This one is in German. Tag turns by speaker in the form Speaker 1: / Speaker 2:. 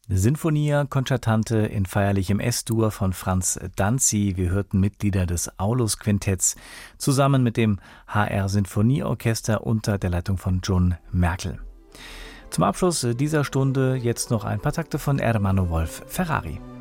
Speaker 1: Sinfonia Concertante in feierlichem S-Dur von Franz Danzi. Wir hörten Mitglieder des Aulus-Quintetts zusammen mit dem HR Sinfonieorchester unter der Leitung von John Merkel. Zum Abschluss dieser Stunde jetzt noch ein paar Takte von Ermanno Wolf Ferrari.